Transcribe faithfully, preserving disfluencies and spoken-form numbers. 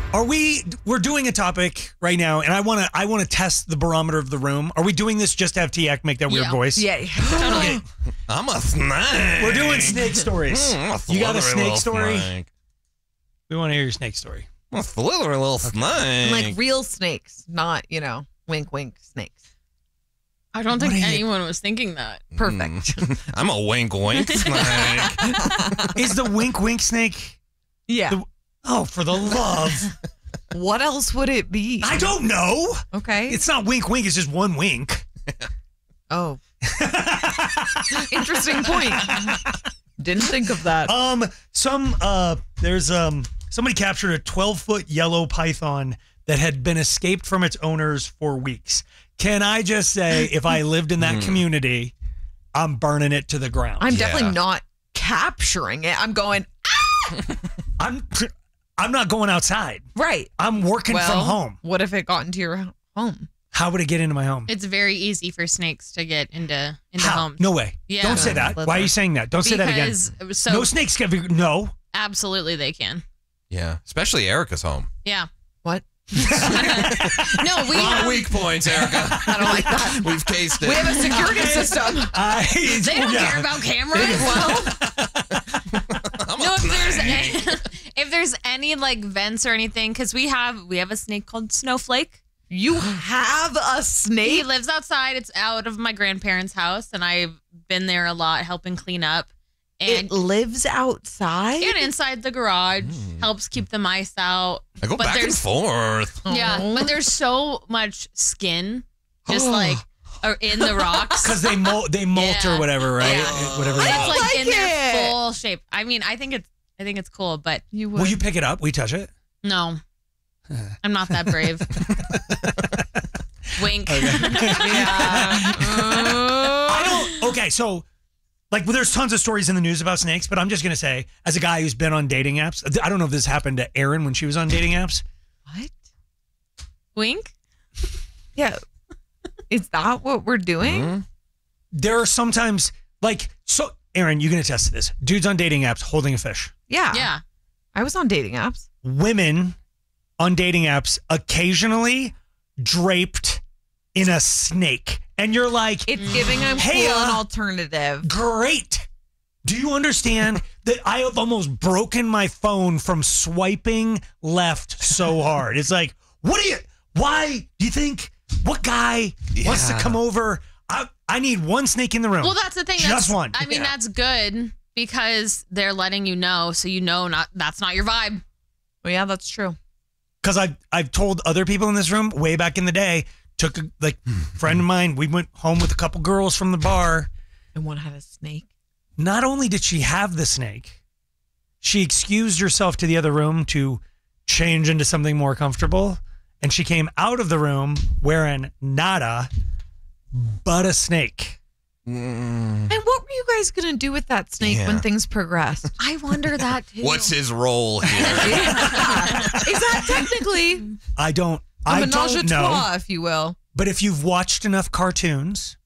Are we? We're doing a topic right now, and I want to. I want to test the barometer of the room. Are we doing this just to have T-Ack make that weird Yeah. voice? Yeah. Okay. I'm a snake. We're doing snake stories. Mm, I'm You got a slithery snake little story? snake. We want to hear your snake story. I'm a slithery little snake. Like real snakes, not, you know, wink, wink snakes. I don't What think are you- anyone was thinking that. Perfect. I'm a wink wink snake. Is the wink wink snake? Yeah. The- oh, for the love! What else would it be? I don't know. Okay. It's not wink wink. It's just one wink. Oh. Interesting point. Didn't think of that. Um, some uh, there's um, somebody captured a twelve foot yellow python that had been escaped from its owners for weeks. Can I just say, if I lived in that community, I'm burning it to the ground. I'm Yeah. definitely not capturing it. I'm going, I'm, I'm not going outside. right. I'm working Well, from home. what if it got into your home? How would it get into my home? It's very easy for snakes to get into into How? homes. No way. Yeah. Don't say that. Why are you saying that? Don't say that again. Because so No snakes can be, no. absolutely they can. Yeah, especially Erica's home. Yeah. What? No, we A lot have, of weak points, Erica. I don't like that. We've cased it. We have a security system. I, they don't yeah. care about cameras. Well, I'm no, a if there's snake. any, if there's any like vents or anything, because we have we have a snake called Snowflake. You have a He snake? lives outside. It's out of my grandparents' house, and I've been there a lot helping clean up. And It lives outside? and inside the garage helps keep the mice out. I go But back and there's- forth. Yeah, Oh. but there's so much skin, just like or in the rocks. Because they molt, they molt Yeah. or whatever, right? Yeah. Whatever. I they It's don't molt. like, like in their it. full shape. I mean, I think it's I think it's cool, but You would. Will you pick it up? We touch it? no, I'm not that brave. Wink. I don't. Okay, so like, well, there's tons of stories in the news about snakes, but I'm just gonna say, as a guy who's been on dating apps, I don't know if this happened to Erin when she was on dating apps. What? Wink. Yeah. Is that what we're doing? Hmm? There are sometimes like, so Erin, you can attest to this. Dudes on dating apps holding a fish. Yeah. Yeah. I was on dating apps. Women on dating apps occasionally draped in a snake, and you're like, It's giving I'm Hey, cool uh, an alternative. great. Do you understand that I have almost broken my phone from swiping left so hard? It's like, what do you, why do you think, what guy wants to Yeah. come over? I, I need one snake in the room. Well, that's the thing. Just that's, one. I mean, Yeah. that's good because they're letting you know, so you know not that's not your vibe. Well, yeah, that's true. Because I've, I've told other people in this room way back in the day, took a like friend of mine, we went home with a couple girls from the bar. And one had a snake. Not only did she have the snake, she excused herself to the other room to change into something more comfortable. And she came out of the room wearing nada but a snake. And what were you guys going to do with that snake Yeah. when things progressed? I wonder that too. What's his role here? Is that technically I don't, a I menage a don't know. trois, if you will? But if you've watched enough cartoons,